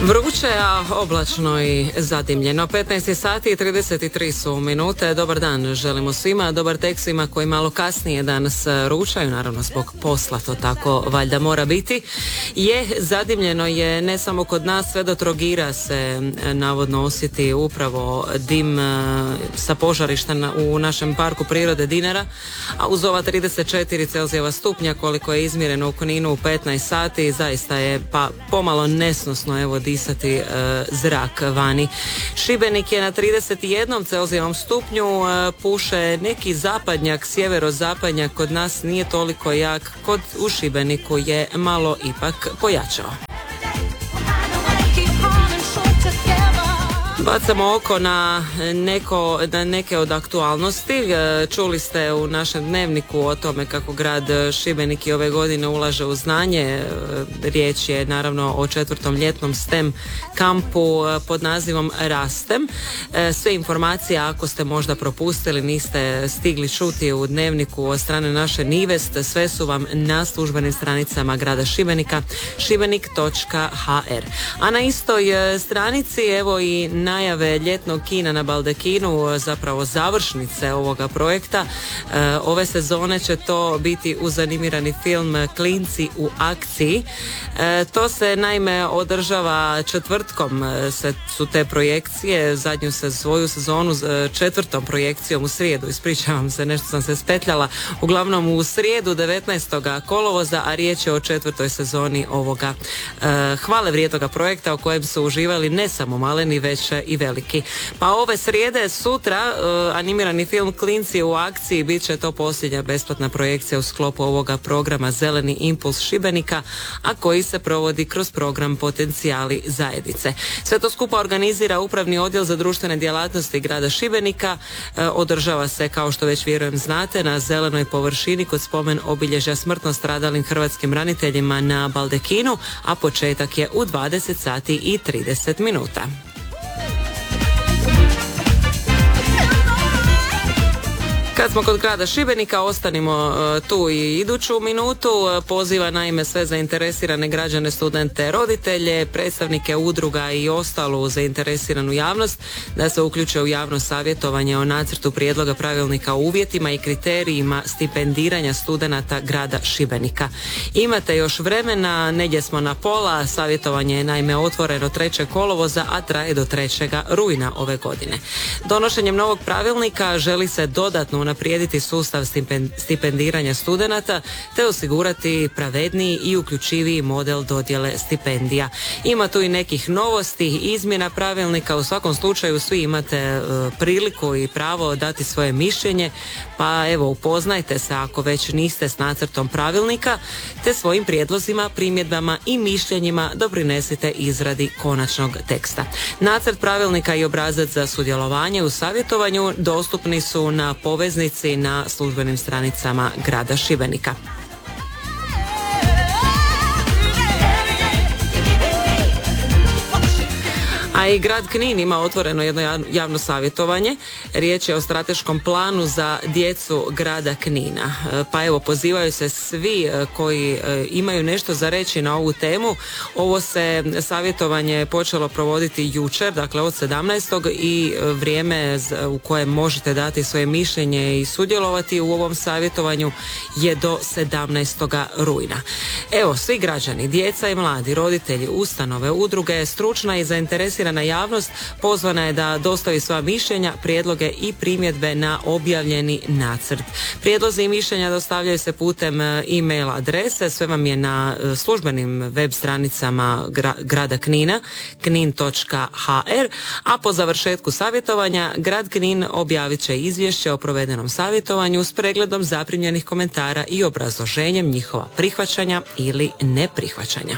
Vruće, a oblačno i zadimljeno. 15 sati i 33 su minute. Dobar dan želimo svima. Dobar tek svima koji malo kasnije danas ručaju. Naravno zbog posla to tako valjda mora biti. Zadimljeno je ne samo kod nas, sve do Trogira se navodno osjeti upravo dim sa požarišta u našem parku prirode Dinara. A uz ova 34 Celzijeva stupnja koliko je izmjereno u Kninu u 15 sati, zaista je pomalo nesnosno evo disati zrak vani. Šibenik je na 31 Celzijevom stupnju, puše neki zapadnjak, sjeverozapadnjak, kod nas nije toliko jak, u Šibeniku je malo ipak pojačao. Bacamo oko na neke od aktualnosti. Čuli ste u našem dnevniku o tome kako grad Šibenik i ove godine ulaže u znanje. Riječ je naravno o 4. ljetnom STEM kampu pod nazivom Rastem. Sve informacije, ako ste možda propustili, niste stigli čuti u dnevniku od strane naše Nivest, sve su vam na službenim stranicama grada Šibenika, šibenik.hr. A na istoj stranici evo i najave ljetnog kina na Baldekinu, zapravo završnice ovoga projekta. Ove sezone će to biti uz animirani film Klinci u akciji. To se naime održava četvrtkom, su te projekcije, zadnju svoju sezonu 4. projekcijom u srijedu, ispričavam se, nešto sam se spetljala, uglavnom u srijedu 19. kolovoza, a riječ je o 4. sezoni ovoga hvale vrijednoga projekta u kojem su uživali ne samo maleni, već i veliki. Pa ove srijede, sutra, animirani film Klinci u akciji, bit će to posljednja besplatna projekcija u sklopu ovoga programa Zeleni impuls Šibenika, a koji se provodi kroz program Potencijali zajednice. Sve to skupa organizira Upravni odjel za društvene djelatnosti grada Šibenika. Održava se, kao što već vjerujem znate, na zelenoj površini kod spomen obilježja smrtno stradalim hrvatskim braniteljima na Baldekinu, a početak je u 20 sati i 30 minuta. Kad smo kod grada Šibenika, ostanimo tu i iduću minutu. Poziva naime sve zainteresirane građane, studente, roditelje, predstavnike udruga i ostalu zainteresiranu javnost da se uključe u javno savjetovanje o nacrtu prijedloga pravilnika o uvjetima i kriterijima stipendiranja studenata grada Šibenika. Imate još vremena, negdje smo na pola, savjetovanje je naime otvoreno 3. kolovoza, a traje do 3. rujna ove godine. Donošenjem novog pravilnika želi se dodatno unaprijediti sustav stipendiranja studenata te osigurati pravedniji i uključiviji model dodjele stipendija. Ima tu i nekih novosti, izmjena pravilnika, u svakom slučaju svi imate priliku i pravo dati svoje mišljenje, pa evo upoznajte se ako već niste s nacrtom pravilnika, te svojim prijedlozima, primjedbama i mišljenjima doprinesite izradi konačnog teksta. Nacrt pravilnika i obrazac za sudjelovanje u savjetovanju dostupni su na poveznici na službenim stranicama grada Šibenika. A i grad Knin ima otvoreno jedno javno savjetovanje. Riječ je o strateškom planu za djecu grada Knina. Pa evo, pozivaju se svi koji imaju nešto za reći na ovu temu. Ovo se savjetovanje počelo provoditi jučer, dakle od 17. i vrijeme u kojem možete dati svoje mišljenje i sudjelovati u ovom savjetovanju je do 17. rujna. Evo, svi građani, djeca i mladi, roditelji, ustanove, udruge, stručna i zainteresirana javnost pozvana je da dostavi sva mišljenja, prijedloge i primjedbe na objavljeni nacrt. Prijedlozi i mišljenja dostavljaju se putem e-mail adrese, sve vam je na službenim web stranicama grada Knina, knin.hr, a po završetku savjetovanja grad Knin objavit će izvješće o provedenom savjetovanju s pregledom zaprimljenih komentara i obrazloženjem njihova prihvaćanja ili neprihvaćanja.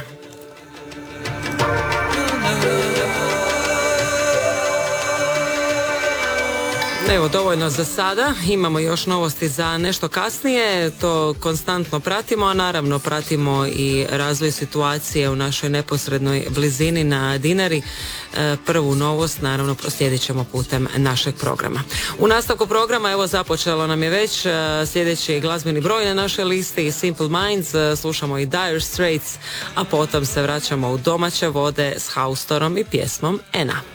Evo, dovoljno za sada. Imamo još novosti za nešto kasnije. To konstantno pratimo, a naravno pratimo i razvoj situacije u našoj neposrednoj blizini na Dinari. Prvu novost naravno proslijedit ćemo putem našeg programa. U nastavku programa, evo, započelo nam je već sljedeći glazbeni broj na našoj listi, Simple Minds, slušamo i Dire Straits, a potom se vraćamo u domaće vode s Haustorom i pjesmom Ena.